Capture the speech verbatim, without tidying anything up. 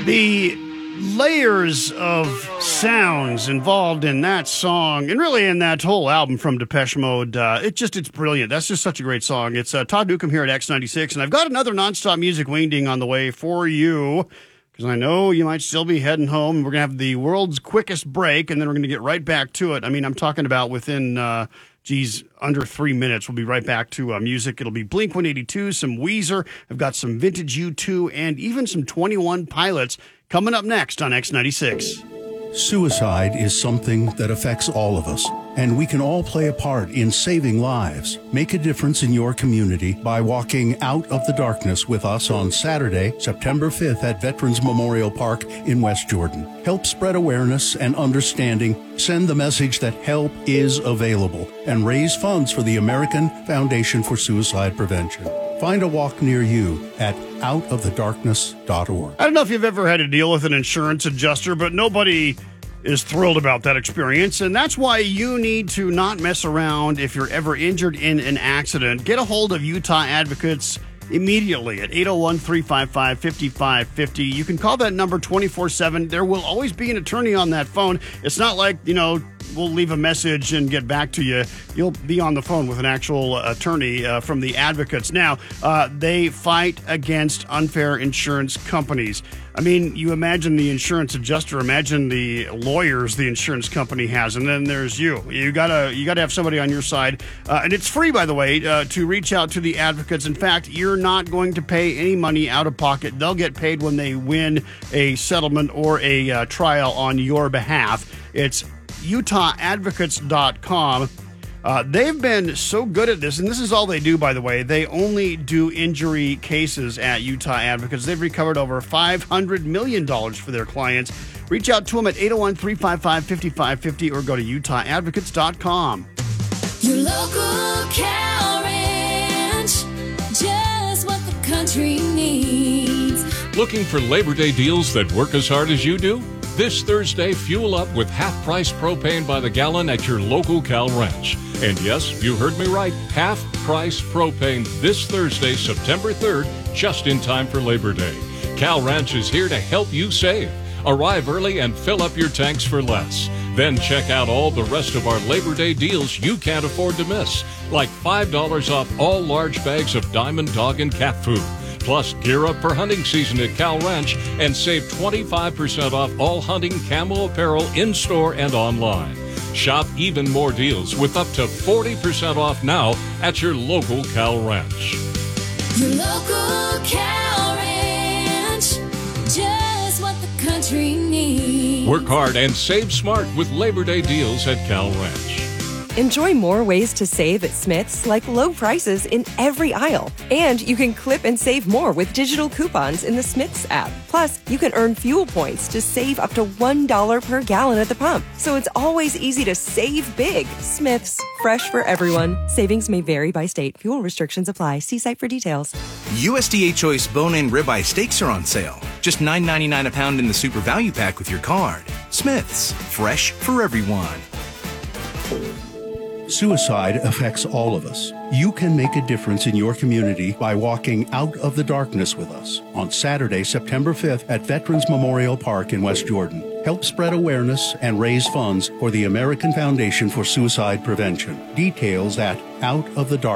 The layers of sounds involved in that song and really in that whole album from Depeche Mode, uh, it just, it's brilliant. That's just such a great song. It's uh, Todd Newcomb here at X ninety-six, and I've got another Nonstop Music Wingding on the way for you because I know you might still be heading home. We're going to have the world's quickest break, and then we're going to get right back to it. I mean, I'm talking about within... Uh, Geez, under three minutes. We'll be right back to uh, music. It'll be Blink one eighty-two, some Weezer. I've got some vintage U two, and even some twenty-one Pilots coming up next on X ninety-six. Suicide is something that affects all of us, and we can all play a part in saving lives. Make a difference in your community by walking out of the darkness with us on Saturday, September fifth at Veterans Memorial Park in West Jordan. Help spread awareness and understanding, send the message that help is available, and raise funds for the American Foundation for Suicide Prevention. Find a walk near you at out of the darkness dot org. I don't know if you've ever had to deal with an insurance adjuster, but nobody is thrilled about that experience, and that's why you need to not mess around if you're ever injured in an accident. Get a hold of Utah Advocates immediately at eight oh one, three five five, five five five oh. You can call that number twenty-four seven. There will always be an attorney on that phone. It's not like, you know, we'll leave a message and get back to you. You'll be on the phone with an actual attorney uh, from the Advocates. Now, uh, they fight against unfair insurance companies. I mean, you imagine the insurance adjuster, imagine the lawyers the insurance company has, and then there's you. You gotta, you gotta have somebody on your side, uh, and it's free, by the way, uh, to reach out to the Advocates. In fact, you're not going to pay any money out of pocket. They'll get paid when they win a settlement or a uh, trial on your behalf. It's utah advocates dot com. Uh, they've been so good at this, and this is all they do, by the way. They only do injury cases at Utah Advocates. They've recovered over five hundred million dollars for their clients. Reach out to them at eight oh one, three five five, five five five oh or go to utah advocates dot com. Your local cow ranch, just what the country needs. Looking for Labor Day deals that work as hard as you do? This Thursday, fuel up with half-price propane by the gallon at your local Cal Ranch. And yes, you heard me right, half-price propane this Thursday, September third, just in time for Labor Day. Cal Ranch is here to help you save. Arrive early and fill up your tanks for less. Then check out all the rest of our Labor Day deals you can't afford to miss, like five dollars off all large bags of Diamond Dog and Cat food. Plus, gear up for hunting season at Cal Ranch and save twenty-five percent off all hunting camo apparel in-store and online. Shop even more deals with up to forty percent off now at your local Cal Ranch. Your local cow ranch, just what the country needs. Work hard and save smart with Labor Day deals at Cal Ranch. Enjoy more ways to save at Smith's, like low prices in every aisle. And you can clip and save more with digital coupons in the Smith's app. Plus, you can earn fuel points to save up to one dollar per gallon at the pump. So it's always easy to save big. Smith's, fresh for everyone. Savings may vary by state. Fuel restrictions apply. See site for details. U S D A Choice bone-in ribeye steaks are on sale. Just nine ninety-nine a pound in the Super Value Pack with your card. Smith's, fresh for everyone. Suicide affects all of us. You can make a difference in your community by walking out of the darkness with us on Saturday, September fifth at Veterans Memorial Park in West Jordan. Help spread awareness and raise funds for the American Foundation for Suicide Prevention. Details at out of the darkness.